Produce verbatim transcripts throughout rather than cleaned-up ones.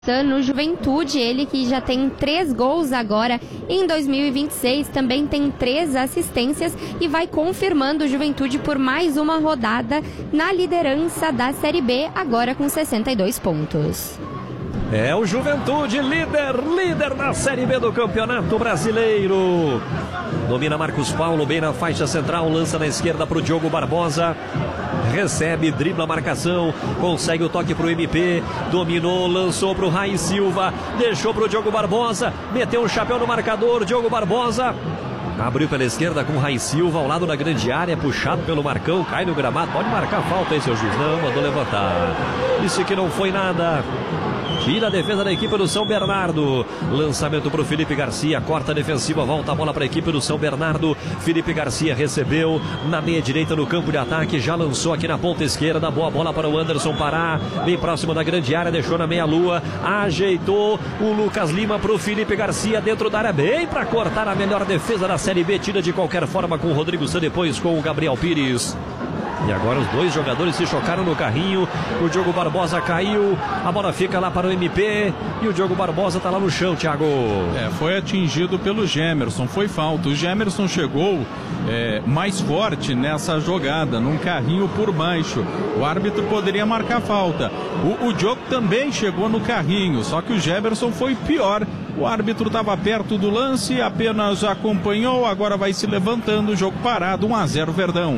No Juventude, ele que já tem três gols agora em dois mil e vinte e seis, também tem três assistências e vai confirmando o Juventude por mais uma rodada na liderança da Série B, agora com sessenta e dois pontos. É o Juventude, líder, líder da Série B do Campeonato Brasileiro. Domina Marcos Paulo, bem na faixa central, lança na esquerda para o Diogo Barbosa. Recebe, dribla a marcação, consegue o toque para o M P, dominou, lançou para o Rai Silva, deixou para o Diogo Barbosa, meteu um chapéu no marcador, Diogo Barbosa. Abriu pela esquerda com o Rai Silva, ao lado da grande área, puxado pelo Marcão, cai no gramado, pode marcar falta aí, seu juiz. Não, mandou levantar. Isso que não foi nada. Tira a defesa da equipe do São Bernardo. Lançamento para o Felipe Garcia. Corta a defensiva, volta a bola para a equipe do São Bernardo. Felipe Garcia recebeu na meia direita no campo de ataque. Já lançou aqui na ponta esquerda. Boa bola para o Anderson Pará. Bem próximo da grande área. Deixou na meia lua. Ajeitou o Lucas Lima para o Felipe Garcia dentro da área. Bem para cortar a melhor defesa da Série B. Tira de qualquer forma com o Rodrigo San, depois com o Gabriel Pires. E agora os dois jogadores se chocaram no carrinho. O Diogo Barbosa caiu. A bola fica lá para o M P. E o Diogo Barbosa está lá no chão, Thiago. É, foi atingido pelo Gemerson. Foi falta. O Gemerson chegou é, mais forte nessa jogada, num carrinho por baixo. O árbitro poderia marcar falta. O, o Diogo também chegou no carrinho, só que o Gemerson foi pior. O árbitro estava perto do lance, apenas acompanhou. Agora vai se levantando. O jogo parado, um a zero Verdão.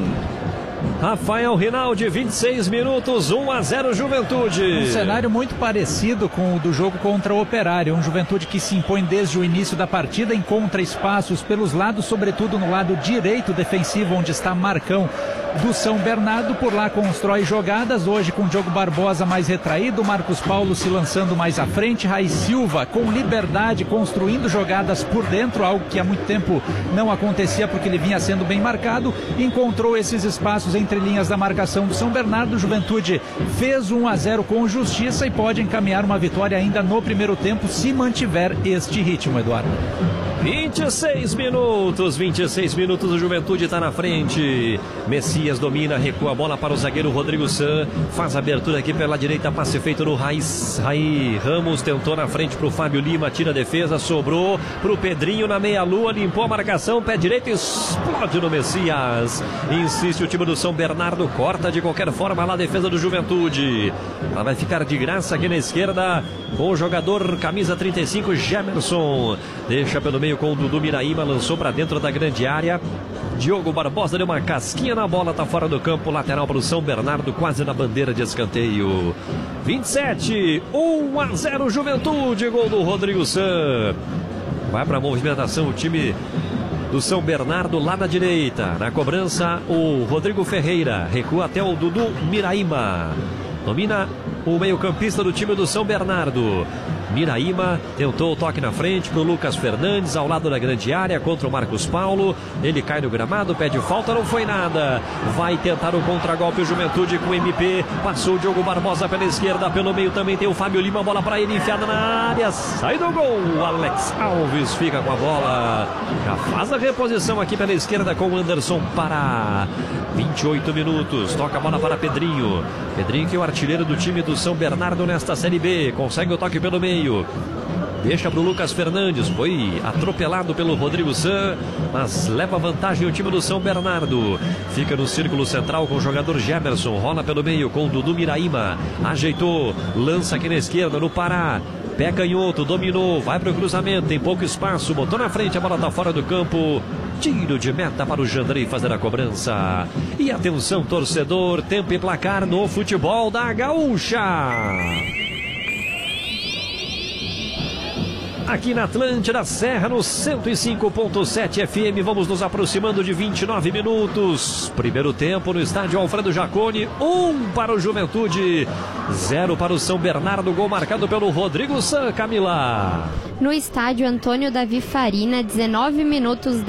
Rafael Rinaldi, vinte e seis minutos, um a zero Juventude. Um cenário muito parecido com o do jogo contra o Operário. Um Juventude que se impõe desde o início da partida, encontra espaços pelos lados, sobretudo no lado direito defensivo, onde está Marcão do São Bernardo. Por lá constrói jogadas, hoje com Diogo Barbosa mais retraído, Marcos Paulo se lançando mais à frente, Rai Silva com liberdade, construindo jogadas por dentro, algo que há muito tempo não acontecia porque ele vinha sendo bem marcado. Encontrou esses espaços entre linhas da marcação do São Bernardo. Juventude fez um a zero com justiça e pode encaminhar uma vitória ainda no primeiro tempo, se mantiver este ritmo, Eduardo. vinte e seis minutos, vinte e seis minutos, o Juventude está na frente. Messias domina, recua a bola para o zagueiro Rodrigo San, faz a abertura aqui pela direita, passe feito no Rai, Rai Ramos, tentou na frente para o Fábio Lima, tira a defesa, sobrou para o Pedrinho na meia-lua, limpou a marcação, pé direito, explode no Messias. Insiste o time do São Bernardo, corta de qualquer forma lá a defesa do Juventude. Ela vai ficar de graça aqui na esquerda com o jogador camisa trinta e cinco, Gemerson. Deixa pelo meio com o Dudu Miraíma, lançou para dentro da grande área. Diogo Barbosa deu uma casquinha na bola, tá fora do campo, lateral para o São Bernardo, quase na bandeira de escanteio. vinte e sete, um a zero Juventude, gol do Rodrigo San. Vai para a movimentação o time do São Bernardo lá na direita. Na cobrança o Rodrigo Ferreira, recua até o Dudu Miraíma. Domina o meio-campista do time do São Bernardo. Miraíma tentou o toque na frente para o Lucas Fernandes, ao lado da grande área, contra o Marcos Paulo. Ele cai no gramado, pede falta, não foi nada. Vai tentar o contragolpe o Juventude com o M P. Passou o Diogo Barbosa pela esquerda, pelo meio também tem o Fábio Lima, bola para ele, enfiada na área, sai do gol. O Alex Alves fica com a bola. Já faz a reposição aqui pela esquerda com o Anderson Pará. vinte e oito minutos, toca a bola para Pedrinho. Pedrinho que é o artilheiro do time do São Bernardo nesta Série B. Consegue o toque pelo meio. Deixa para o Lucas Fernandes, foi atropelado pelo Rodrigo San, mas leva vantagem o time do São Bernardo. Fica no círculo central com o jogador Gemerson, rola pelo meio com o Dudu Miraíma, ajeitou, lança aqui na esquerda no Pará. Pé canhoto, dominou, vai para o cruzamento, tem pouco espaço, botou na frente, a bola está fora do campo. Tiro de meta para o Jandrei fazer a cobrança. E atenção, torcedor, tempo e placar no futebol da Gaúcha. Aqui na Atlântida Serra, no cento e cinco ponto sete F M, vamos nos aproximando de vinte e nove minutos. Primeiro tempo no estádio Alfredo Jaconi, um para o Juventude, zero para o São Bernardo, gol marcado pelo Rodrigo San, Camila. No estádio Antônio Davi Farina, dezenove minutos da